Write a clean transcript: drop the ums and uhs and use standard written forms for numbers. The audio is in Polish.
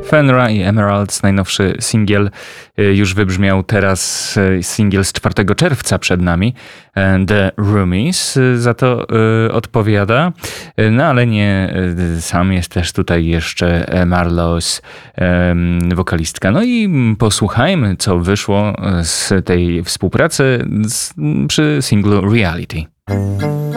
Fenra i Emeralds, najnowszy singiel już wybrzmiał, teraz singiel z 4 czerwca przed nami, The Roomies za to odpowiada, no ale nie sam, jest też tutaj jeszcze Marloes, wokalistka. No i posłuchajmy, co wyszło z tej współpracy przy singlu Reality.